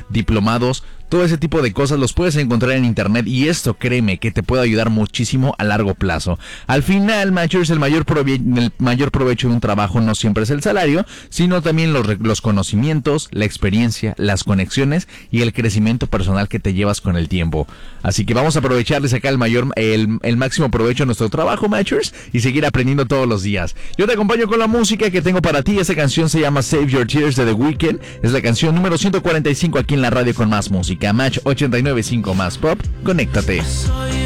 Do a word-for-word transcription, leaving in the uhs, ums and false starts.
diplomados, todo ese tipo de cosas los puedes encontrar en internet y esto, créeme, que te puede ayudar muchísimo a largo plazo. Al final, Matchers, el mayor, prove- el mayor provecho de un trabajo no siempre es el salario, sino también los, re- los conocimientos, la experiencia, las conexiones y el crecimiento personal que te llevas con el tiempo. Así que vamos a aprovechar de sacar el mayor, el, el máximo provecho de nuestro trabajo, Matchers, y seguir aprendiendo todos los días. Yo te acompaño con la música que tengo para ti. Esta canción se llama Save Your Tears de The Weeknd. Es la canción número ciento cuarenta y cinco aquí en la radio con más música. Match ochenta y nueve punto cinco más pop. Conéctate.